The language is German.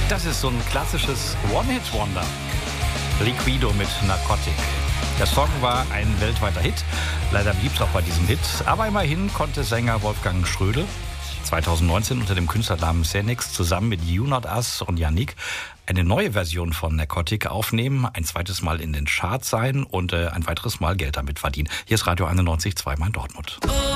Das ist so ein klassisches One-Hit-Wonder. Liquido mit Narcotic. Der Song war ein weltweiter Hit. Leider blieb es auch bei diesem Hit. Aber immerhin konnte Sänger Wolfgang Schrödel 2019 unter dem Künstlernamen Xenix zusammen mit You Not Us und Yannick eine neue Version von Narcotic aufnehmen, ein zweites Mal in den Charts sein und ein weiteres Mal Geld damit verdienen. Hier ist Radio 91,2 Dortmund.